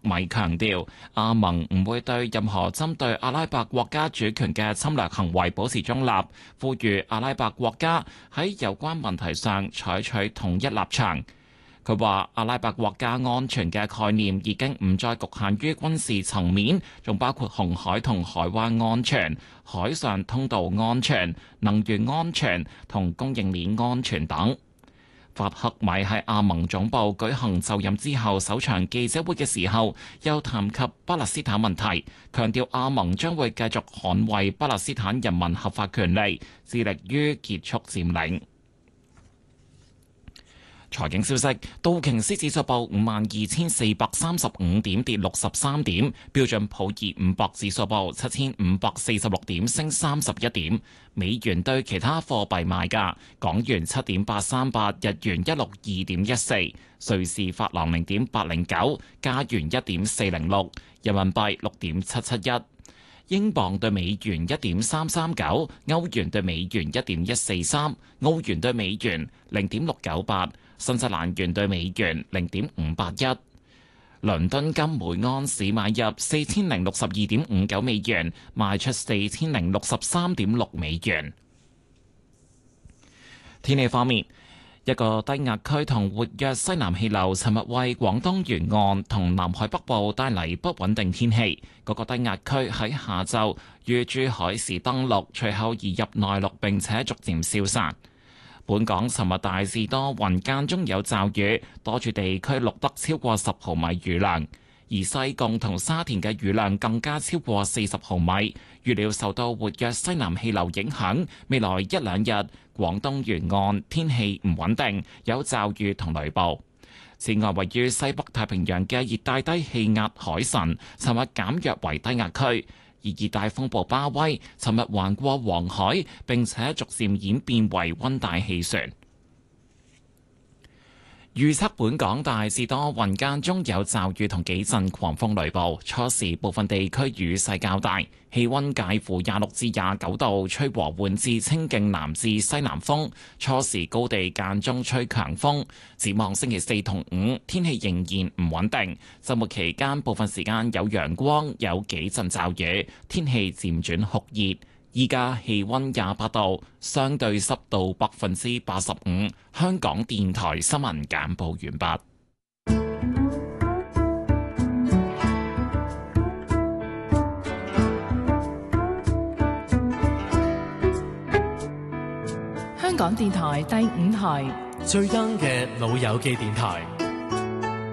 米強調，阿盟唔會對任何針對阿拉伯國家主權嘅侵略行為保持中立，呼籲阿拉伯國家喺有關問題上採取統一立場。佢話：阿拉伯國家安全嘅概念已經唔再局限於軍事層面，仲包括紅海同海灣安全、海上通道安全、能源安全同供應鏈安全等。法克米喺阿盟總部舉行就任之後首場記者會嘅時候，又談及巴勒斯坦問題，強調阿盟將會繼續捍衛巴勒斯坦人民合法權利，致力於結束佔領。財經消息：道瓊斯指數報52,435點，跌63點；標準普爾500指數報7,546點，升31點。美元對其他貨幣賣價：港元7.838，日元162.14，瑞士法郎0.809，加元1.406，人民幣6.771。英鎊對美元1.339，歐元對美元1.143，澳元對美元0.698，新西蘭元對美元0.581。倫敦金每盎司買入4062.59美元，賣出4063.6美元。天氣方面，一個低壓區同活躍西南氣流尋日為廣東沿岸同南海北部帶嚟不穩定天氣。嗰個低壓區喺下晝於珠海市登陸，隨後移入內陸並且逐漸消散。本港尋日大致多雲，間中有驟雨，多處地區錄得超過10毫米雨量，而西貢同沙田嘅雨量更加超過40毫米。預料受到活躍西南氣流影響，未來一兩日廣東沿岸天氣唔穩定，有驟雨同雷暴。此外，位於西北太平洋嘅熱帶低氣壓海神，尋日減弱為低壓區。而熱帶風暴巴威尋日橫過黃海，並且逐漸演變為溫帶氣旋。預測本港大致多雲，間中有驟雨同幾陣狂風雷暴，初時部分地區雨勢較大，氣溫介乎26至29度，吹和緩至清勁南至西南風，初時高地間中吹強風。展望星期4同5，天氣仍然唔穩定，週末期間部分時間有陽光，有幾陣驟雨，天氣漸轉酷熱。依家氣溫28度，相對濕度85%。香港電台新聞簡報完畢。 香港電台第5台， 最 young 嘅老友記電台。